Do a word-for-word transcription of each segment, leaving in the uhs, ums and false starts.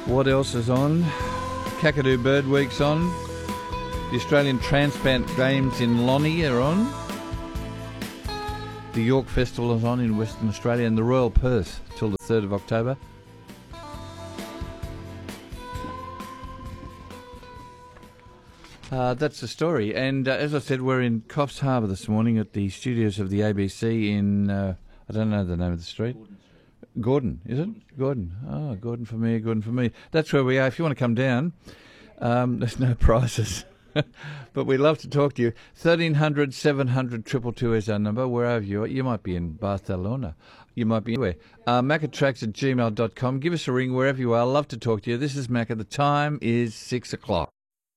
What else is on? Kakadu Bird Week's on. The Australian Transplant Games in Lonnie are on. The York Festival is on in Western Australia, and the Royal Perth till the third of October. Uh, that's the story. And uh, as I said, we're in Coffs Harbour this morning at the studios of the A B C in, uh, I don't know the name of the street. Gordon, is it? Gordon. Oh, Gordon for me, Gordon for me. That's where we are. If you want to come down, um, there's no prizes. But we love to talk to you. thirteen hundred, seven hundred, two two two is our number, wherever you are. You might be in Barcelona. You might be anywhere. Uh, macatracks at gmail dot com. Give us a ring wherever you are. Love to talk to you. This is Mac. The time is six o'clock.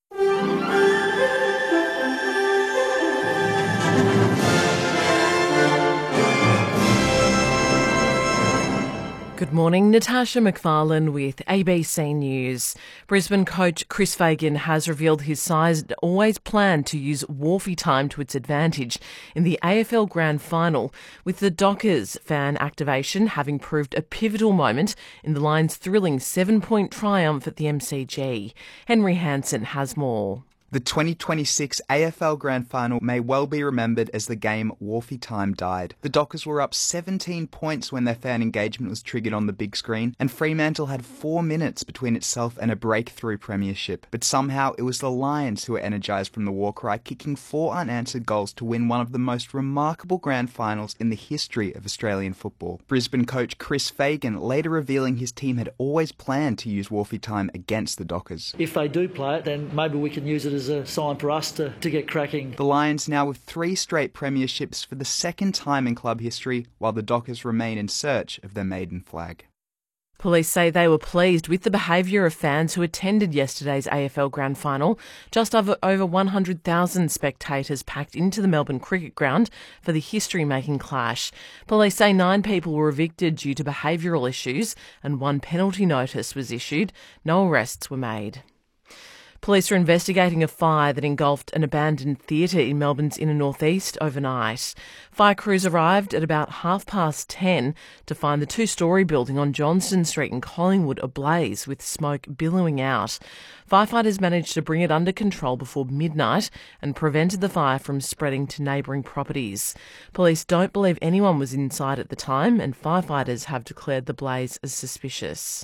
Good morning, Natasha McFarlane with A B C News. Brisbane coach Chris Fagan has revealed his side always planned to use Wharfie time to its advantage in the A F L Grand Final, with the Dockers fan activation having proved a pivotal moment in the Lions' thrilling seven-point triumph at the M C G. Henry Hansen has more. The twenty twenty-six A F L Grand Final may well be remembered as the game Wharfie time died. The Dockers were up seventeen points when their fan engagement was triggered on the big screen, and Fremantle had four minutes between itself and a breakthrough premiership. But somehow it was the Lions who were energised from the war cry, kicking four unanswered goals to win one of the most remarkable grand finals in the history of Australian football. Brisbane coach Chris Fagan later revealing his team had always planned to use Wharfie time against the Dockers. If they do play it, then maybe we can use it as a sign for us to, to get cracking. The Lions now with three straight premierships for the second time in club history, while the Dockers remain in search of their maiden flag. Police say they were pleased with the behaviour of fans who attended yesterday's A F L Grand Final. Just over, over one hundred thousand spectators packed into the Melbourne Cricket Ground for the history-making clash. Police say nine people were evicted due to behavioural issues and one penalty notice was issued. No arrests were made. Police are investigating a fire that engulfed an abandoned theatre in Melbourne's inner northeast overnight. Fire crews arrived at about half past ten to find the two-storey building on Johnston Street in Collingwood ablaze with smoke billowing out. Firefighters managed to bring it under control before midnight and prevented the fire from spreading to neighbouring properties. Police don't believe anyone was inside at the time, and firefighters have declared the blaze as suspicious.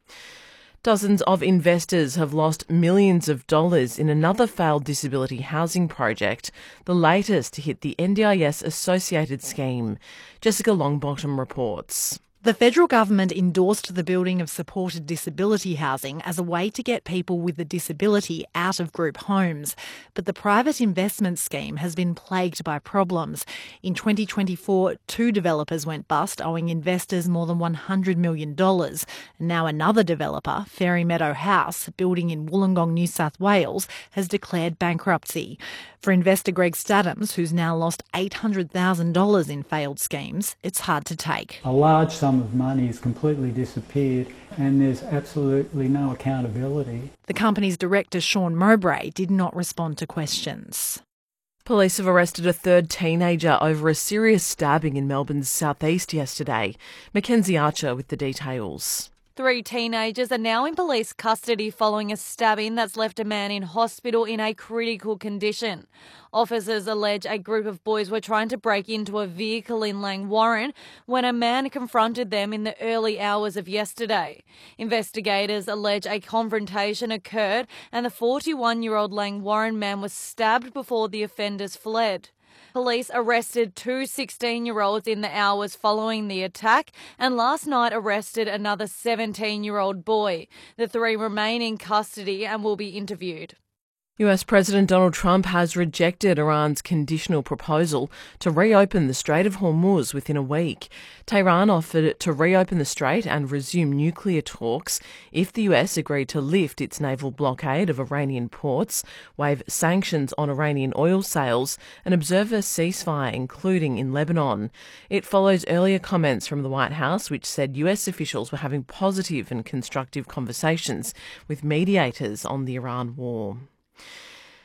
Dozens of investors have lost millions of dollars in another failed disability housing project, the latest to hit the N D I S associated scheme. Jessica Longbottom reports. The federal government endorsed the building of supported disability housing as a way to get people with a disability out of group homes. But the private investment scheme has been plagued by problems. In twenty twenty-four, two developers went bust, owing investors more than one hundred million dollars. And now another developer, Fairy Meadow House, building in Wollongong, New South Wales, has declared bankruptcy. For investor Greg Stadhams, who's now lost eight hundred thousand dollars in failed schemes, it's hard to take. A large sum of money has completely disappeared and there's absolutely no accountability. The company's director, Sean Mowbray, did not respond to questions. Police have arrested a third teenager over a serious stabbing in Melbourne's southeast yesterday. Mackenzie Archer with the details. Three teenagers are now in police custody following a stabbing that's left a man in hospital in a critical condition. Officers allege a group of boys were trying to break into a vehicle in Langwarrin when a man confronted them in the early hours of yesterday. Investigators allege a confrontation occurred and the forty-one-year-old Langwarrin man was stabbed before the offenders fled. Police arrested two sixteen-year-olds in the hours following the attack and last night arrested another seventeen-year-old boy. The three remain in custody and will be interviewed. U S President Donald Trump has rejected Iran's conditional proposal to reopen the Strait of Hormuz within a week. Tehran offered to reopen the strait and resume nuclear talks if the U S agreed to lift its naval blockade of Iranian ports, waive sanctions on Iranian oil sales, and observe a ceasefire, including in Lebanon. It follows earlier comments from the White House, which said U S officials were having positive and constructive conversations with mediators on the Iran war.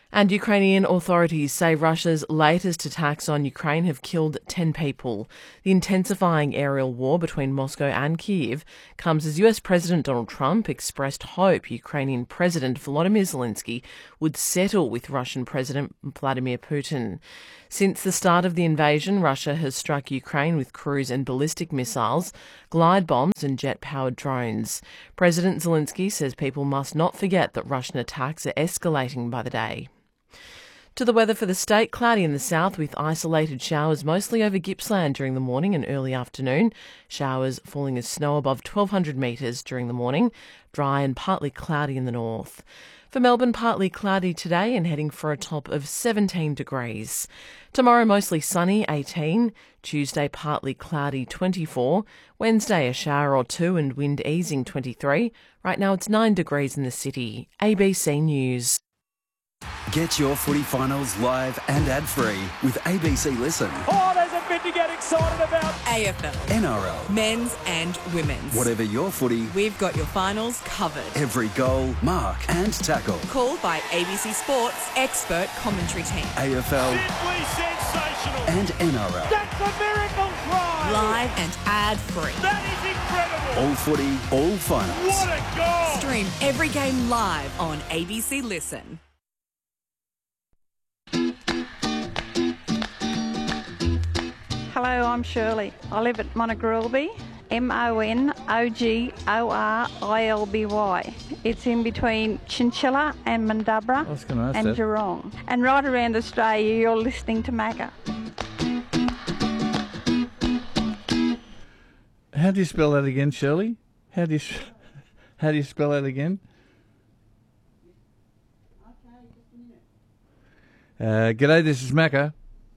And Ukrainian authorities say Russia's latest attacks on Ukraine have killed ten people. The intensifying aerial war between Moscow and Kyiv comes as U S President Donald Trump expressed hope Ukrainian President Volodymyr Zelensky would settle with Russian President Vladimir Putin. Since the start of the invasion, Russia has struck Ukraine with cruise and ballistic missiles, glide bombs and jet-powered drones. President Zelensky says people must not forget that Russian attacks are escalating by the day. To the weather for the state, cloudy in the south with isolated showers mostly over Gippsland during the morning and early afternoon. Showers falling as snow above twelve hundred metres during the morning. Dry and partly cloudy in the north. For Melbourne, partly cloudy today and heading for a top of seventeen degrees. Tomorrow, mostly sunny, eighteen. Tuesday, partly cloudy, twenty-four. Wednesday, a shower or two and wind easing, twenty-three. Right now, it's nine degrees in the city. A B C News. Get your footy finals live and ad-free with A B C Listen. Oh, there's a bit to get excited about. A F L, N R L, men's and women's. Whatever your footy, we've got your finals covered. Every goal, mark and tackle. Called by A B C Sports expert commentary team. A F L. Simply sensational. And N R L. That's a miracle try. Live and ad-free. That is incredible. All footy, all finals. What a goal. Stream every game live on A B C Listen. Hello, I'm Shirley. I live at Monogrilby, M O N O G O R I L B Y. It's in between Chinchilla and Mandubra and that. Geelong. And right around Australia, you're listening to Macca. How do you spell that again, Shirley? How do you how do you spell that again? Uh, g'day, this is Macca.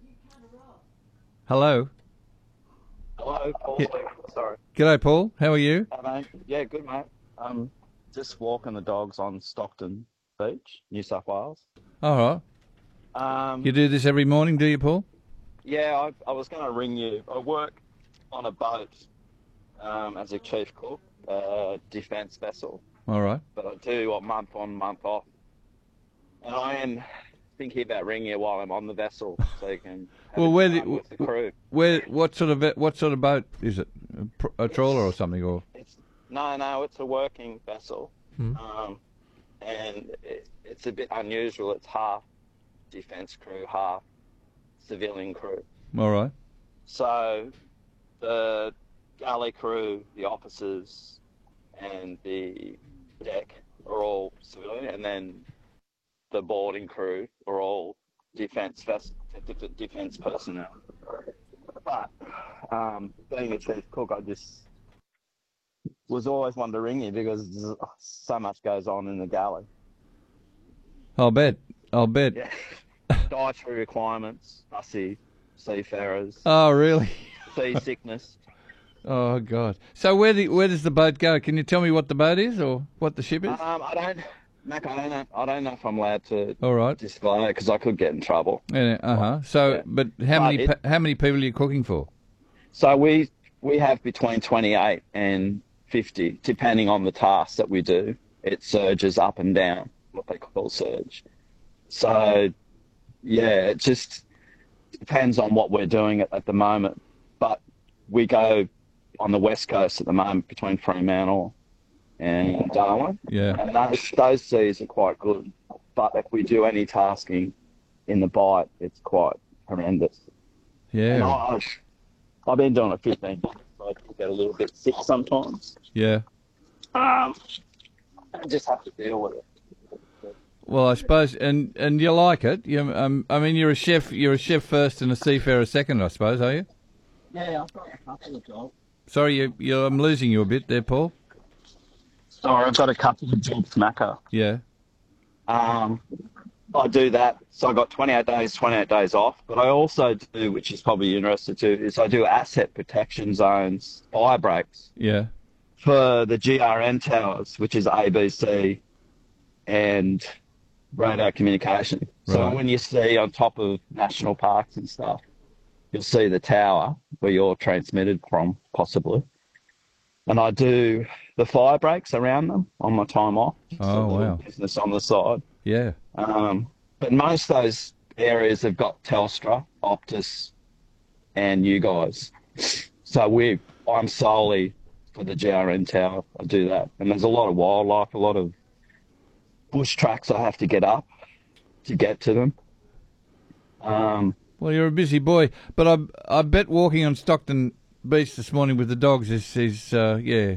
Hello. Hello, Paul. Yeah. Sorry. G'day, Paul. How are you? Hey, mate. Yeah, good, mate. Um, just walking the dogs on Stockton Beach, New South Wales. All right. Um, You do this every morning, do you, Paul? yeah, I, I was going to ring you. I work on a boat um, as a chief cook, uh, defence vessel, All right. but I do a month on, month off. And I am thinking about ringing you while I'm on the vessel, so you can have Well, a where chat do, with the crew. where what sort of what sort of boat is it? A, pr- a trawler or something, or? It's, no, no, it's a working vessel, Hmm. um, and it, it's a bit unusual. It's half defence crew, half civilian crew. All right. So the galley crew, the officers, and the deck are all civilian, and then the boarding crew are all defence ves- defence personnel. But um, being a chief cook, I just was always wanting to ring you because so much goes on in the galley. I'll bet. I'll bet. Yeah. Dietary requirements, fussy seafarers, Oh, really? sea sickness. Oh, God. So where do, where does the boat go? Can you tell me what the boat is or what the ship is? Um, I don't, Mac. I don't know. I don't know if I'm allowed to All right. disclose it because I could get in trouble. Yeah, uh-huh. So, Yeah. but how But many it- pa- how many people are you cooking for? So we we have between twenty-eight and fifty, depending on the tasks that we do. It surges up and down, what they call surge. So, yeah, it just depends on what we're doing at, at the moment. But we go on the west coast at the moment between Fremantle and Darwin. Yeah. And those, those seas are quite good. But if we do any tasking in the Bight, it's quite horrendous. And Yeah. I, I've been doing it fifteen years, so I get a little bit sick sometimes. Yeah. Um, I just have to deal with it. Well, I suppose, and and you like it. You, um, I mean, you're a chef. You're a chef first and a seafarer second, I suppose, are you? Yeah, I've got a couple of jobs. Sorry, you, you, I'm losing you a bit there, Paul. Sorry, I've got a couple of jobs, Macca. Yeah. Um, I do that. So I got twenty-eight days, twenty-eight days off. But I also do, which is probably interesting too, is I do asset protection zones, fire breaks Yeah. for the G R N towers, which is A B C and radar communication. So Right. when you see on top of national parks and stuff, you'll see the tower where you're transmitted from, possibly. And I do the fire breaks around them on my time off. Oh, So a little wow. business on the side. Yeah. Um, but most of those areas have got Telstra, Optus, and you guys. So we, I'm solely for the G R N tower. I do that, and there's a lot of wildlife, a lot of bush tracks I have to get up to get to them. Um, well, you're a busy boy, but I I bet walking on Stockton Beach this morning with the dogs is is uh, yeah